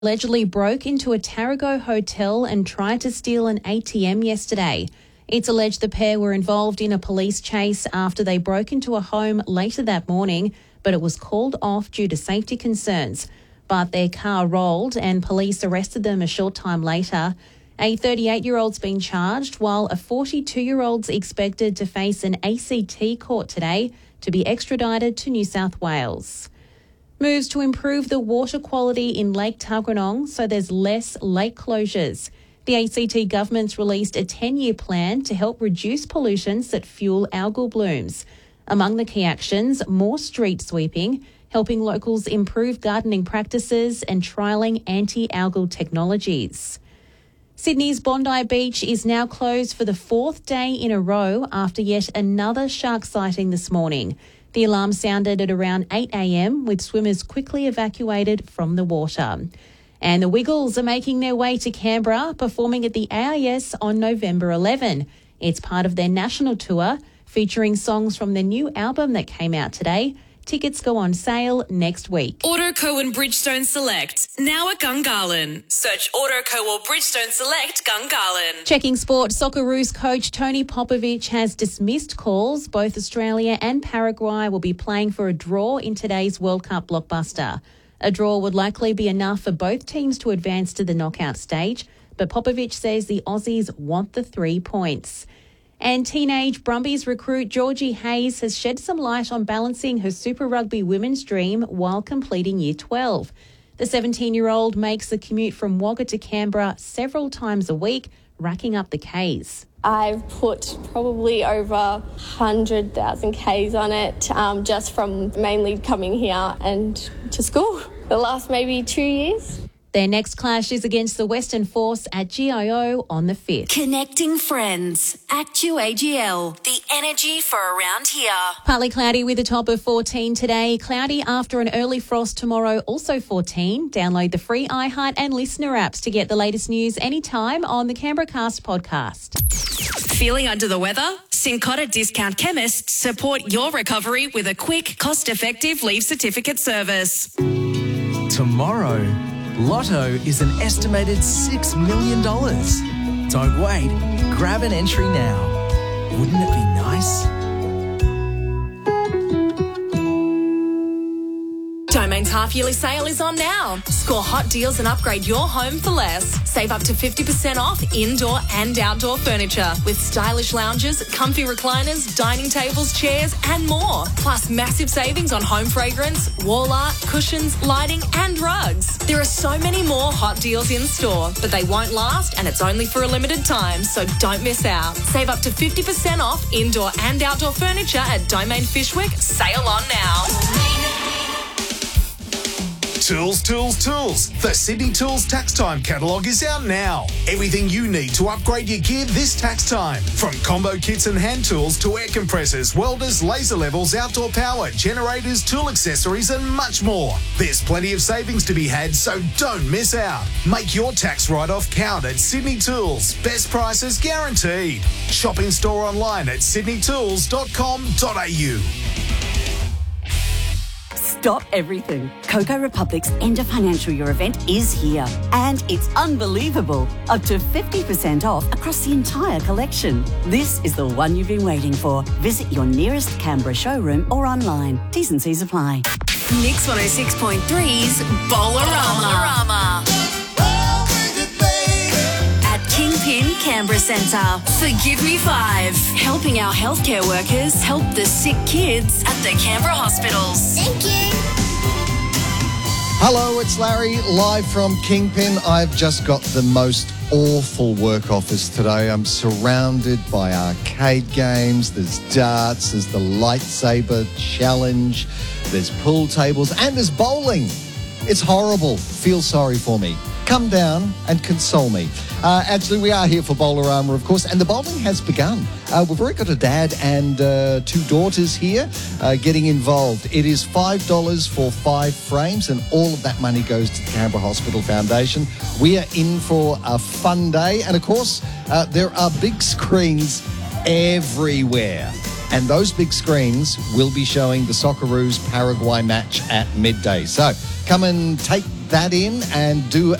allegedly broke into a Tarago hotel and tried to steal an ATM yesterday. It's alleged the pair were involved in a police chase after they broke into a home later that morning, but it was called off due to safety concerns. But their car rolled and police arrested them a short time later. A 38-year-old's been charged, while a 42-year-old's expected to face an ACT court today to be extradited to New South Wales. Moves to improve the water quality in Lake Tuggeranong so there's less lake closures. The ACT government's released a 10-year plan to help reduce pollutants that fuel algal blooms. Among the key actions, more street sweeping, helping locals improve gardening practices and trialling anti-algal technologies. Sydney's Bondi Beach is now closed for the fourth day in a row after yet another shark sighting this morning. The alarm sounded at around 8 a.m, with swimmers quickly evacuated from the water. And the Wiggles are making their way to Canberra, performing at the AIS on November 11. It's part of their national tour, featuring songs from their new album that came out today. Tickets go on sale next week. Autoco and Bridgestone Select, now at Gungahlin. Search Autoco or Bridgestone Select Gungahlin. Checking sport, Socceroos coach Tony Popovic has dismissed calls. Both Australia and Paraguay will be playing for a draw in today's World Cup blockbuster. A draw would likely be enough for both teams to advance to the knockout stage, but Popovic says the Aussies want the 3 points. And teenage Brumbies recruit Georgie Hayes has shed some light on balancing her Super Rugby women's dream while completing Year 12. The 17-year-old makes the commute from Wagga to Canberra several times a week, racking up the Ks. I've put probably over 100,000 Ks on it, just from mainly coming here and to school the last maybe 2 years. Their next clash is against the Western Force at GIO on the 5th. Connecting friends. Actu-AGL. The energy for around here. Partly cloudy with a top of 14 today. Cloudy after an early frost tomorrow, also 14. Download the free iHeart and Listener apps to get the latest news anytime on the Canberra Cast podcast. Feeling under the weather? Cincotta Discount Chemists support your recovery with a quick, cost-effective leave certificate service. Tomorrow, Lotto is an estimated $6 million. Don't wait. Grab an entry now. Wouldn't it be nice? Domain's half-yearly sale is on now. Score hot deals and upgrade your home for less. Save up to 50% off indoor and outdoor furniture with stylish lounges, comfy recliners, dining tables, chairs and more. Plus massive savings on home fragrance, wall art, cushions, lighting and rugs. There are so many more hot deals in store, but they won't last and it's only for a limited time, so don't miss out. Save up to 50% off indoor and outdoor furniture at Domain Fishwick. Sale on now. Tools, tools, tools. The Sydney Tools Tax Time catalogue is out now. Everything you need to upgrade your gear this tax time. From combo kits and hand tools to air compressors, welders, laser levels, outdoor power, generators, tool accessories and much more. There's plenty of savings to be had, so don't miss out. Make your tax write-off count at Sydney Tools. Best prices guaranteed. Shop in store online at sydneytools.com.au. Stop everything. Coco Republic's end of financial year event is here. And it's unbelievable. Up to 50% off across the entire collection. This is the one you've been waiting for. Visit your nearest Canberra showroom or online. T's and C's apply. Mix 106.3's Bollarama. Kingpin Canberra Centre. Forgive Me 5. Helping our healthcare workers help the sick kids at the Canberra hospitals. Thank you. Hello, it's Larry, live from Kingpin. I've just got the most awful work office today. I'm surrounded by arcade games. There's darts, there's the lightsaber challenge, there's pool tables, and there's bowling. It's horrible. Feel sorry for me. Come down and console me. Actually, we are here for Bollarama, of course, and the bowling has begun. We've already got a dad and 2 daughters here getting involved. It is $5 for 5 frames, and all of that money goes to the Canberra Hospital Foundation. We are in for a fun day, and of course, there are big screens everywhere. And those big screens will be showing the Socceroos Paraguay match at midday. So come and take that in and do